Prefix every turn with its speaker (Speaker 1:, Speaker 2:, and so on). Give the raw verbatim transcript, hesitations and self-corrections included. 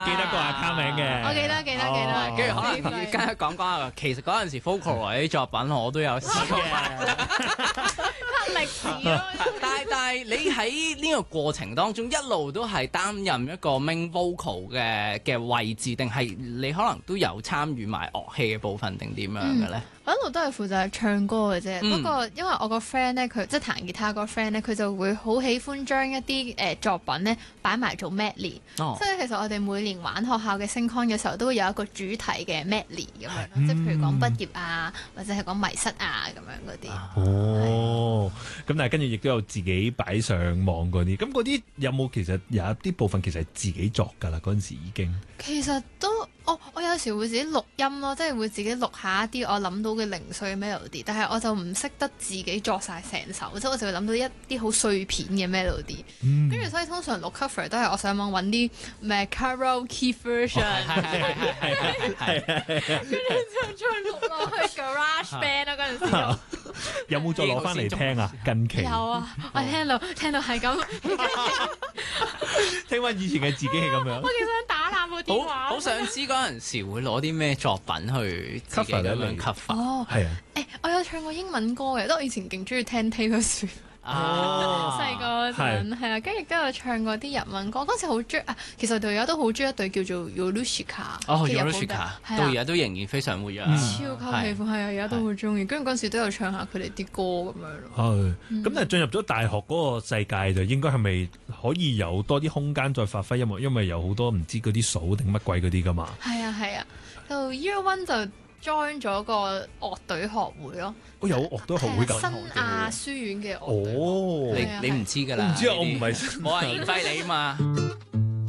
Speaker 1: 記得個 account 名嘅，
Speaker 2: 我記得記得記得，
Speaker 3: 跟住可能要跟佢講講啊，其實嗰陣時 Vocaloid 啲作品我都有試嘅。
Speaker 2: 歷史咯。
Speaker 3: 但係但係你喺呢個過程當中一路都係擔任一個 main vocal 嘅嘅位置，定係你可能都有參與埋樂器嘅部分，定點樣嘅咧？
Speaker 2: 我一路都係負責唱歌嘅啫，
Speaker 3: 嗯、
Speaker 2: 不過因為我個 friend 咧，佢即係彈吉他個 friend 咧，佢就會好喜歡將一啲誒、呃、作品咧擺埋做 medley，
Speaker 3: 哦、
Speaker 2: 所以其實我哋每年玩學校嘅星 con 嘅時候，都會有一個主題嘅 medley 咁樣，嗯、即係譬如講畢業啊，或者係講迷失啊咁樣嗰啲。
Speaker 1: 哦，咁但係跟住亦都有自己擺上網嗰啲，咁嗰啲有冇其實有一啲部分其實係自己作㗎啦？嗰陣時已經
Speaker 2: 其實都，我我有時會自己錄音咯，即係會自己錄下一啲我諗到嘅零碎 melody，但係我就唔識得自己作晒成首，即係我就會諗到一啲好碎片嘅 melody，跟住、嗯、所以通常錄 cover 都係我上網揾啲咩 karaoke version，跟住就再錄落去 garage band 啊嗰陣時。
Speaker 1: 有冇再攞翻嚟聽啊？近期
Speaker 2: 有啊，我聽到聽到係咁，
Speaker 1: 聽翻以前嘅自己係咁樣。
Speaker 2: 我幾想打爛部電話。
Speaker 3: 好想知嗰陣時會攞啲咩作品去自己咁樣 cover。
Speaker 2: 哦，
Speaker 1: 係啊。
Speaker 2: 誒，我有唱過英文歌嘅，都我以前勁中意聽 Taylor Swift。
Speaker 3: 哦，
Speaker 2: 細個嗰陣係啊，跟住亦都有唱過啲日文歌。嗰時好中意啊，其實我哋而家都好中意一隊叫做 Yorushika。
Speaker 3: 哦 Yorushika 到而家都仍然非常活躍。
Speaker 2: 超級喜歡，係啊，而家都好中意。跟住嗰陣時都有唱下佢哋啲歌咁樣咯。
Speaker 1: 係，咁但係進入咗大學嗰個世界就應該係咪可以有多啲空間再發揮音樂？因為有好多唔知嗰啲數定乜鬼嗰啲㗎嘛。係
Speaker 2: 啊係啊，就 Year One 就 join 咗個樂隊學會咯。
Speaker 1: 我有樂隊學會㗎，
Speaker 2: 新亞書院嘅樂隊。
Speaker 1: 哦，
Speaker 3: 你你唔知㗎啦，
Speaker 1: 我唔知啊，我唔係
Speaker 3: 我係免費你啊嘛。